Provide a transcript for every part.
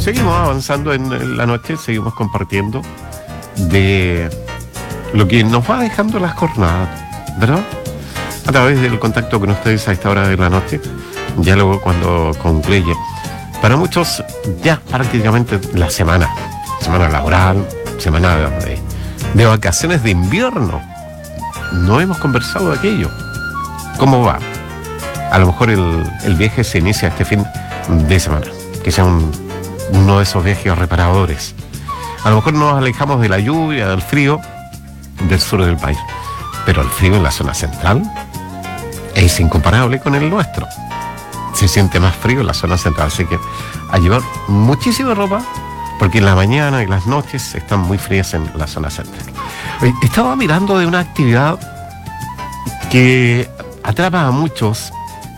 seguimos avanzando en la noche, seguimos compartiendo de lo que nos va dejando las jornadas, ¿verdad? A través del contacto con ustedes a esta hora de la noche, ya luego cuando concluye. Para muchos ya prácticamente la semana laboral, semana de vacaciones de invierno. No hemos conversado de aquello. ¿Cómo va? A lo mejor el viaje se inicia este fin de semana, que sea uno de esos viajes reparadores. A lo mejor nos alejamos de la lluvia, del frío del sur del país, pero el frío en la zona central es incomparable con el nuestro. Se siente más frío en la zona central, así que a llevar muchísima ropa, porque en la mañana y las noches están muy frías en la zona central. Estaba mirando de una actividad que atrapa a muchos,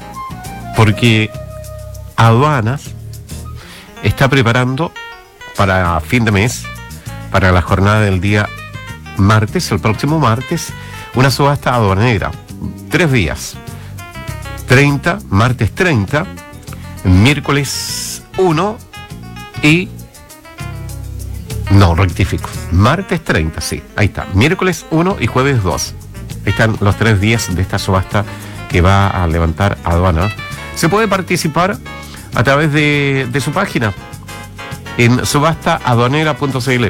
porque Aduanas está preparando para fin de mes, para la jornada del día martes, el próximo martes, una subasta aduanera, 3 días, martes 30, miércoles 1 y... No, rectifico, martes 30, sí, ahí está, miércoles 1 y jueves 2. Ahí están los 3 días de esta subasta que va a levantar Aduana. Se puede participar a través de su página en subastaaduanera.cl.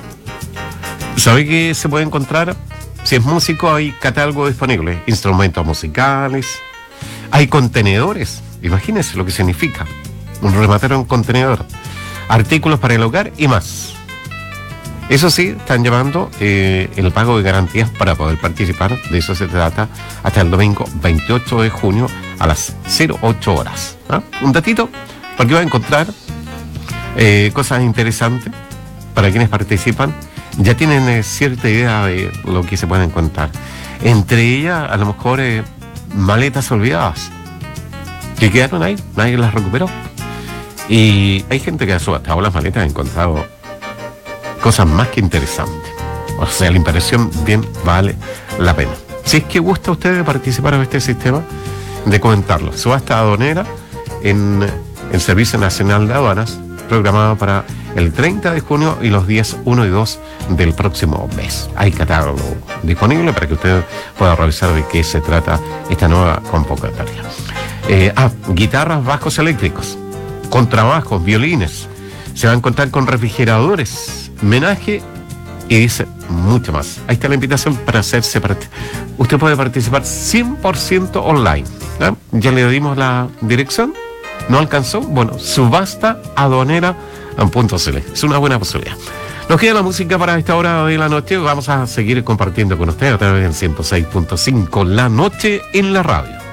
¿Sabe que se puede encontrar? Si es músico, hay catálogo disponible, instrumentos musicales, hay contenedores, imagínense lo que significa un rematero en contenedor, artículos para el hogar y más. Eso sí, están llevando el pago de garantías para poder participar, de eso se trata, hasta el domingo 28 de junio a las 08 horas. ¿Ah? Un datito, porque va a encontrar cosas interesantes para quienes participan. Ya tienen cierta idea de lo que se puede encontrar. Entre ellas, a lo mejor, maletas olvidadas, que quedaron ahí, nadie las recuperó. Y hay gente que ha subastado las maletas, ha encontrado cosas más que interesantes. O sea, la impresión bien vale la pena. Si es que gusta a ustedes participar en este sistema, de comentarlo. Subasta aduanera en el Servicio Nacional de Aduanas, programado para el 30 de junio y los días 1 y 2 del próximo mes. Hay catálogo disponible para que usted pueda revisar de qué se trata esta nueva convocatoria. Guitarras, bajos eléctricos, contrabajos, violines. Se va a encontrar con refrigeradores, menaje y dice mucho más. Ahí está la invitación para hacerse parte. Usted puede participar 100% online. ¿Eh? Ya le dimos la dirección. ¿No alcanzó? Bueno, subastaaduanera.cl. Es una buena posibilidad. Nos queda la música para esta hora de la noche. Vamos a seguir compartiendo con usted a través del 106.5 La Noche en la Radio.